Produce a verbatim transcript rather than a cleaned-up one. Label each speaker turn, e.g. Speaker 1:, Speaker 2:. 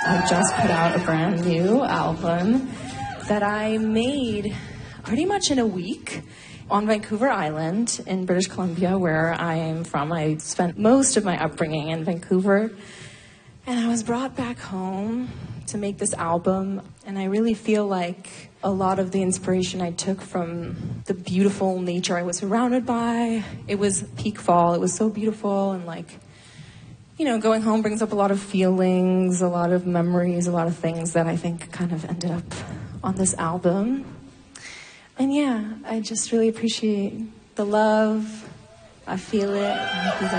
Speaker 1: I just put out a brand new album that I made pretty much in a week on Vancouver Island in British Columbia, where I am from. I spent most of my upbringing in Vancouver, and I was brought back home to make this album, and I really feel like a lot of the inspiration I took from the beautiful nature I was surrounded by. It was peak fall. It was so beautiful, and like, you know, going home brings up a lot of feelings, a lot of memories, a lot of things that I think kind of ended up on this album. And yeah, I just really appreciate the love. I feel it.